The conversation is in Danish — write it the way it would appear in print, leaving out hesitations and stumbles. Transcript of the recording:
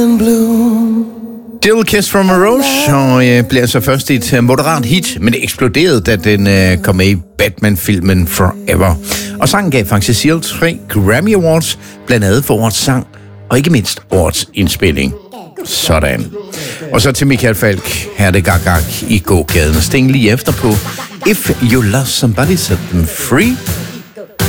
Still Kiss from a Rose, og blev altså først et moderat hit, men det eksploderede, da den kom med i Batman-filmen Forever. Og sangen gav faktisk Seal 3 Grammy Awards, blandt andet for årets sang, og ikke mindst årets indspilling. Sådan. Og så til Michael Falch, her er det Gag i gågaden, og sting lige efter på If You Love Somebody, Set Them Free.